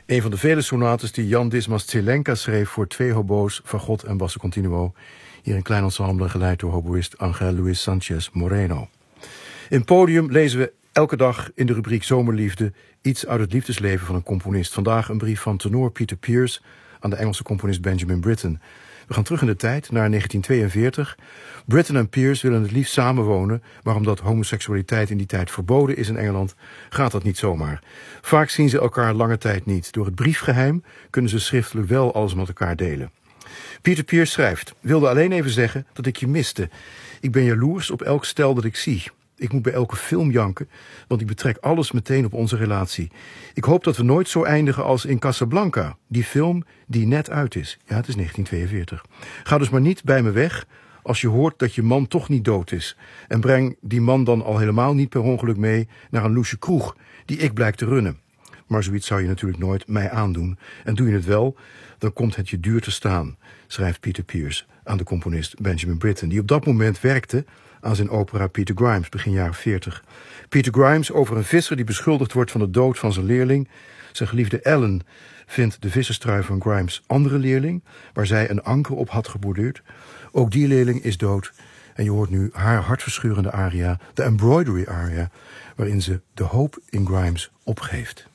Een van de vele sonates die Jan Dismas Zelenka schreef voor 2 hobo's, fagot en basso continuo. Hier een klein ensemble geleid door hoboïst Angel Luis Sanchez Moreno. In Podium lezen we elke dag in de rubriek Zomerliefde iets uit het liefdesleven van een componist. Vandaag een brief van tenor Peter Pears aan de Engelse componist Benjamin Britten. We gaan terug in de tijd, naar 1942. Britten en Pears willen het liefst samenwonen, maar omdat homoseksualiteit in die tijd verboden is in Engeland, gaat dat niet zomaar. Vaak zien ze elkaar lange tijd niet. Door het briefgeheim kunnen ze schriftelijk wel alles met elkaar delen. Peter Pears schrijft: wilde alleen even zeggen dat ik je miste. Ik ben jaloers op elk stel dat ik zie. Ik moet bij elke film janken, want ik betrek alles meteen op onze relatie. Ik hoop dat we nooit zo eindigen als in Casablanca, die film die net uit is. Ja, het is 1942. Ga dus maar niet bij me weg als je hoort dat je man toch niet dood is. En breng die man dan al helemaal niet per ongeluk mee naar een loesje kroeg die ik blijk te runnen. Maar zoiets zou je natuurlijk nooit mij aandoen. En doe je het wel, dan komt het je duur te staan, schrijft Peter Pears aan de componist Benjamin Britten, die op dat moment werkte aan zijn opera Peter Grimes, begin jaren 40. Peter Grimes over een visser die beschuldigd wordt van de dood van zijn leerling. Zijn geliefde Ellen vindt de visserstrui van Grimes' andere leerling, waar zij een anker op had geborduurd. Ook die leerling is dood en je hoort nu haar hartverscheurende aria, de Embroidery aria, waarin ze de hoop in Grimes opgeeft.